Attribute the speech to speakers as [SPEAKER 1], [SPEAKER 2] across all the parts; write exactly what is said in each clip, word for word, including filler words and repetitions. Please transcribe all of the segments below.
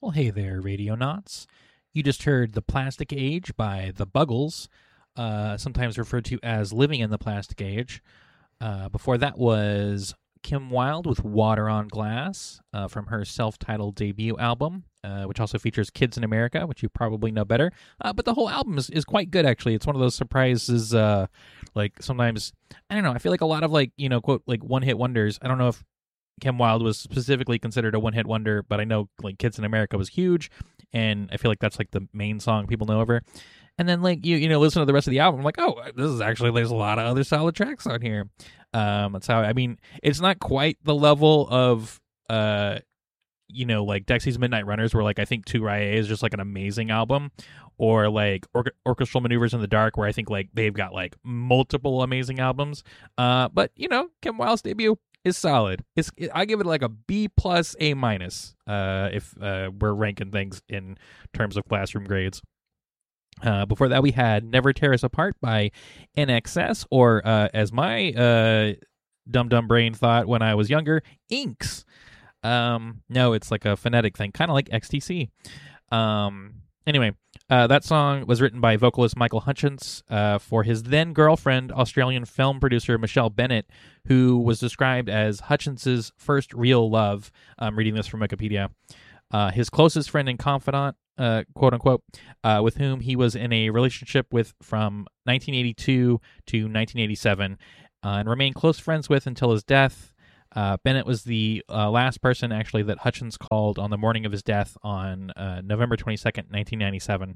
[SPEAKER 1] Well, hey there, Radionauts. You just heard The Plastic Age by The Buggles, uh, sometimes referred to as Living in the Plastic Age. Uh, before that was Kim Wilde with Water on Glass uh, from her self-titled debut album, uh, which also features Kids in America, which you probably know better. Uh, but the whole album is, is quite good, actually. It's one of those surprises, uh, like sometimes, I don't know, I feel like a lot of like, you know, quote, like one-hit wonders. I don't know if Kim Wilde was specifically considered a one-hit wonder, but I know like Kids in America was huge, and I feel like that's like the main song people know of her. And then like you you know listen to the rest of the album, I'm like, oh, this is actually there's a lot of other solid tracks on here. Um, that's how I mean it's not quite the level of uh you know like Dexy's Midnight Runners, where like I think two Rye is just like an amazing album, or like or- Orchestral Maneuvers in the Dark, where I think like they've got like multiple amazing albums. Uh, but you know Kim Wilde's debut is solid. It's I give it like a B plus A minus. Uh, if uh, we're ranking things in terms of classroom grades. Uh, before that, we had Never Tear Us Apart by N X S, or uh, as my uh, dumb dumb brain thought when I was younger, Inks. Um, no, it's like a phonetic thing, kind of like X T C. Um, anyway, uh, that song was written by vocalist Michael Hutchence uh, for his then girlfriend, Australian film producer Michelle Bennett, who was described as Hutchence's first real love. I'm reading this from Wikipedia. Uh, his closest friend and confidant, uh, quote unquote, uh, with whom he was in a relationship with from nineteen eighty-two to nineteen eighty-seven, uh, and remained close friends with until his death. Uh, Bennett was the uh, last person, actually, that Hutchence called on the morning of his death on uh, November twenty-second, nineteen ninety-seven.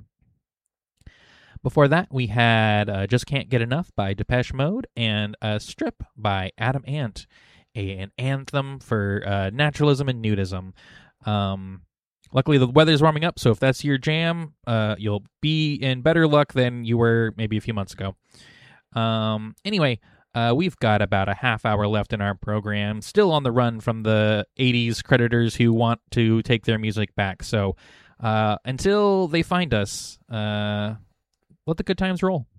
[SPEAKER 1] Before that, we had uh, Just Can't Get Enough by Depeche Mode and uh, Strip by Adam Ant, a, an anthem for uh, naturalism and nudism. Um, luckily, the weather's warming up, so if that's your jam, uh, you'll be in better luck than you were maybe a few months ago. Um, anyway, uh, we've got about a half hour left in our program, still on the run from the eighties creditors who want to take their music back. So uh, until they find us, uh, let the good times roll.